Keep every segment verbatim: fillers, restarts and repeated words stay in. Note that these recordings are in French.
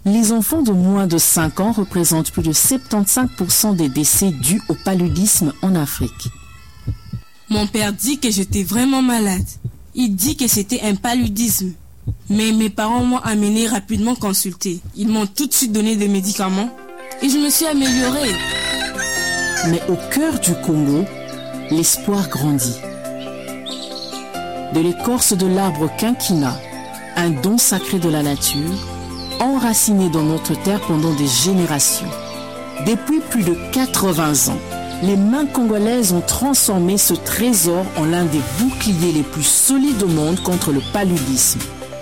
Les enfants de moins de cinq ans représentent plus de soixante-quinze pour cent des décès dus au paludisme en Afrique. Mon père dit que j'étais vraiment malade. Il dit que c'était un paludisme. Mais mes parents m'ont amené rapidement consulter. Ils m'ont tout de suite donné des médicaments et je me suis améliorée. Mais au cœur du Congo, l'espoir grandit. De l'écorce de l'arbre quinquina, un don sacré de la nature, enraciné dans notre terre pendant des générations. Depuis plus de quatre-vingts ans, les mains congolaises ont transformé ce trésor en l'un des boucliers les plus solides au monde contre le paludisme.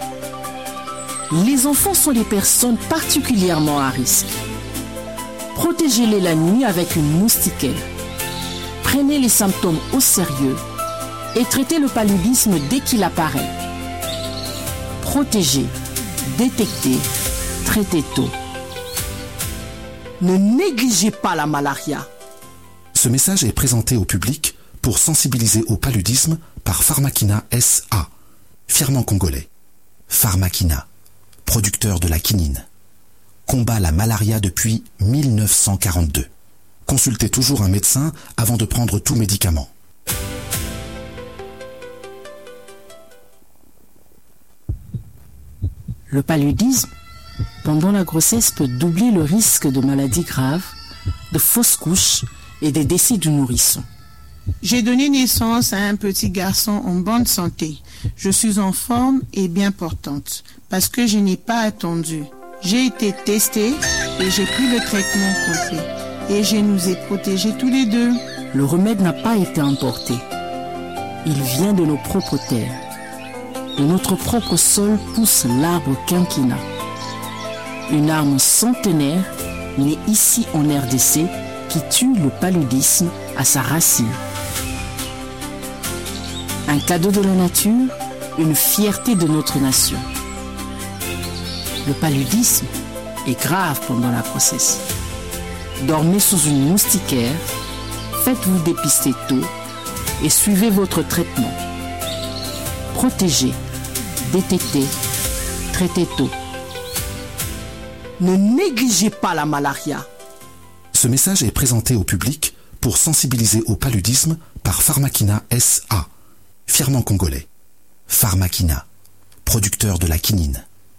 Les enfants sont des personnes particulièrement à risque. Protégez-les la nuit avec une moustiquaire. Prenez les symptômes au sérieux et traitez le paludisme dès qu'il apparaît. Protégez, détectez, traitez tôt. Ne négligez pas la malaria. Ce message est présenté au public pour sensibiliser au paludisme par Pharmakina S A, firme congolais. Pharmakina, producteur de la quinine, combat la malaria depuis mille neuf cent quarante-deux. Consultez toujours un médecin avant de prendre tout médicament. Le paludisme, pendant la grossesse, peut doubler le risque de maladies graves, de fausses couches et des décès du nourrisson. J'ai donné naissance à un petit garçon en bonne santé. Je suis en forme et bien portante parce que je n'ai pas attendu. J'ai été testée et j'ai pris le traitement complet. Et je nous ai protégés tous les deux. Le remède n'a pas été importé. Il vient de nos propres terres. De notre propre sol pousse l'arbre quinquina. Une arme centenaire née ici en R D C qui tue le paludisme à sa racine. Un cadeau de la nature, une fierté de notre nation. Le paludisme est grave pendant la grossesse. Dormez sous une moustiquaire, faites-vous dépister tôt et suivez votre traitement. Protégez, détectez, traitez tôt. Ne négligez pas la malaria. Ce message est présenté au public pour sensibiliser au paludisme par Pharmakina S A, firme congolais. Pharmakina, producteur de la quinine.